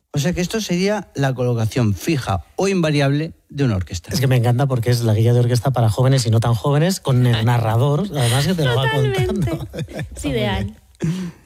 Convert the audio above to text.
O sea que esto sería la colocación fija o invariable de una orquesta. Es que me encanta porque es la guía de orquesta para jóvenes y no tan jóvenes, con el narrador, además que te lo va contando. Es ideal.